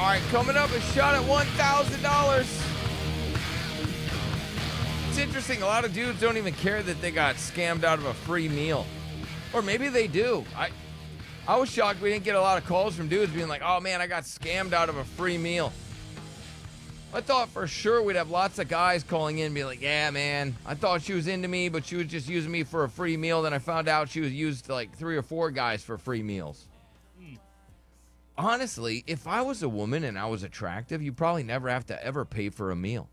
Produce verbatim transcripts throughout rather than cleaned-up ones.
All right, coming up, a shot at one thousand dollars. It's interesting. A lot of dudes don't even care that they got scammed out of a free meal. Or maybe they do. I I was shocked we didn't get a lot of calls from dudes being like, oh, man, I got scammed out of a free meal. I thought for sure we'd have lots of guys calling in and be like, yeah, man, I thought she was into me, but she was just using me for a free meal. Then I found out she was used to like three or four guys for free meals. Hmm. Honestly, if I was a woman and I was attractive, you probably never have to ever pay for a meal.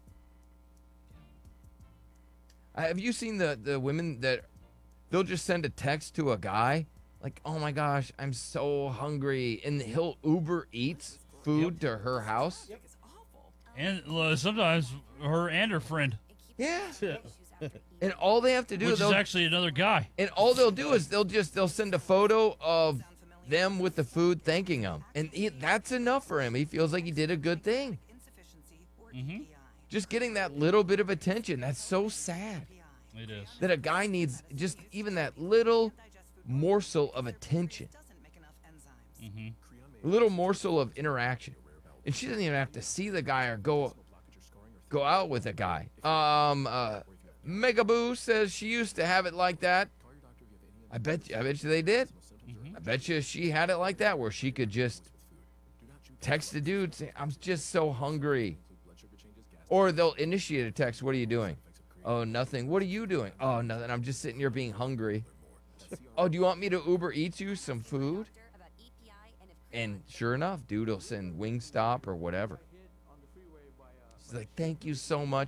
Uh, have you seen the, the women that they'll just send a text to a guy like, oh my gosh, I'm so hungry, and he'll Uber Eats food yep. to her house? Yep. And uh, sometimes her and her friend. Yeah. And all they have to do Which is actually another guy. And all they'll do is they'll just they'll send a photo of them with the food thanking him. And he, that's enough for him. He feels like he did a good thing. Mm-hmm. Just getting that little bit of attention. That's so sad. It is. That a guy needs just even that little morsel of attention. Mm-hmm. A little morsel of interaction. And she doesn't even have to see the guy or go go out with a guy. Um, uh, Megaboo says she used to have it like that. I bet you, I bet you they did. Mm-hmm. I bet you she had it like that where she could just text the dude, say, I'm just so hungry. Or they'll initiate a text, what are you doing? Oh, nothing. What are you doing? Oh, nothing. I'm just sitting here being hungry. Oh, do you want me to Uber Eats you some food? And sure enough, dude will send Wingstop or whatever. She's like, thank you so much